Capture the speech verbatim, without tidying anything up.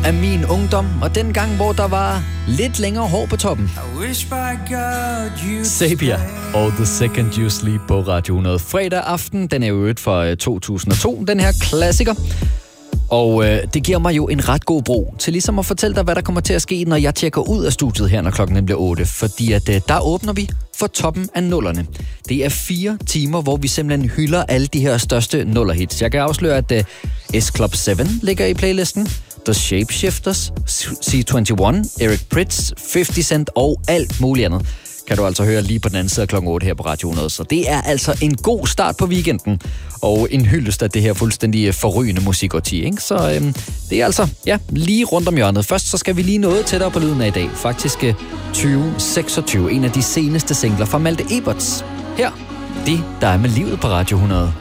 af min ungdom, og den gang, hvor der var lidt længere hår på toppen. Sabia og The Second You Sleep på Radio hundrede. Fredag aften, den er jo øget for to tusind og to, den her klassiker. Og øh, det giver mig jo en ret god bro til ligesom at fortælle dig, hvad der kommer til at ske, når jeg tjekker ud af studiet her, når klokken bliver otte. Fordi at øh, der åbner vi for toppen af nullerne. Det er fire timer, hvor vi simpelthen hylder alle de her største nullerhits. Jeg kan afsløre, at øh, S-Club syv ligger i playlisten. The Shapeshifters, C enogtyve, Eric Prydz, halvtreds Cent og alt muligt andet kan du altså høre lige på den anden side af klokken otte her på Radio hundrede. Så det er altså en god start på weekenden, og en hyldest af det her fuldstændig forrygende musikårti, ikke? Så øhm, det er altså, ja, lige rundt om hjørnet. Først så skal vi lige noget tættere på lyden af i dag. Faktisk tyve seksogtyve, en af de seneste singler fra Malte Eberts. Her, det der er med livet på Radio hundrede.